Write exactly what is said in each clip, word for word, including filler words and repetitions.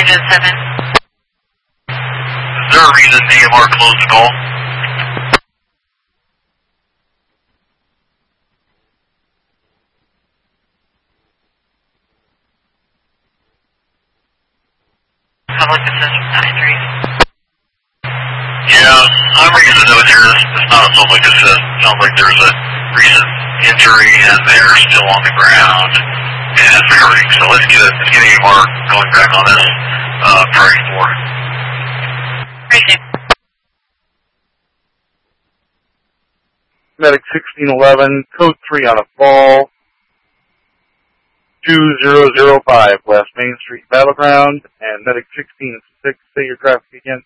Agent seven. Is there a reason D M R closed the call? Public assessment nine three. Yeah, I'm reading the note here. It's not a public assist. It sounds like there's a recent injury and they're still on the ground and hurting. So let's get a, let's get A M R going back on this uh, priority four. Thank you. Medic sixteen eleven, code three on a fall. two zero zero five West Main Street Battleground, and Medic sixteen six, say your traffic again.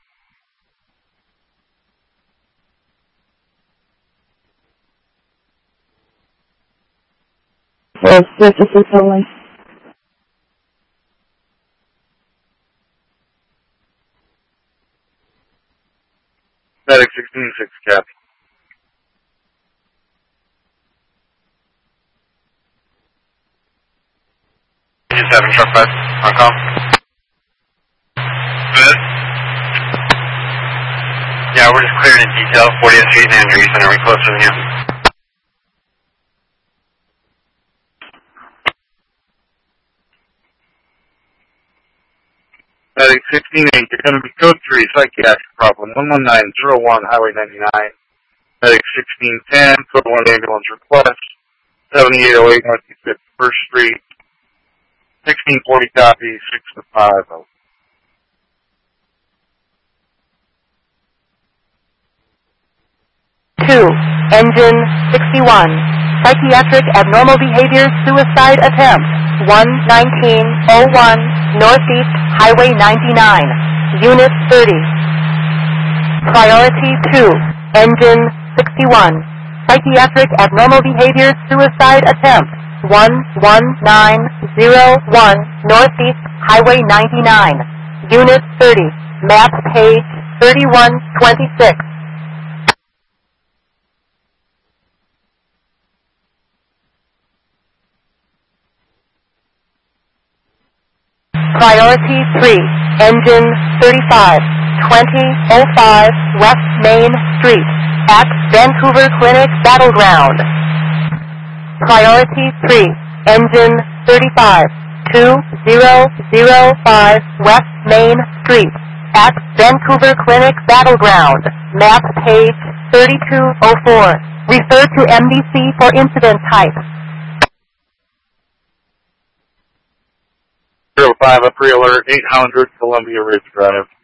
For surfaces only. Medic sixteen six, copy. seven, truck five, on call. Good. Yeah, we're just clearing in detail, fortieth Street and Andrews, and are we closer than you? Medic sixteen eight, you're going to be code three, psychiatric problem, one one nine zero one, Highway ninety-nine. Medic sixteen ten, code one ambulance request, seventy-eight oh eight Northeast fifty-first Street. sixteen forty copy, six to five. two, engine sixty-one, psychiatric abnormal behavior suicide attempt, one nineteen oh one, Northeast Highway ninety-nine, Unit thirty. Priority two, engine sixty-one, psychiatric abnormal behavior suicide attempt, one one nine zero one, Northeast Highway ninety-nine, Unit thirty, map page thirty-one twenty-six. Priority three, engine thirty-five, twenty oh five West Main Street, at Vancouver Clinic Battleground. Priority three, engine thirty-five, two zero zero five West Main Street, at Vancouver Clinic Battleground, map page thirty-two oh four. Refer to M D C for incident type. zero five, a pre-alert, eight hundred Columbia Ridge Drive.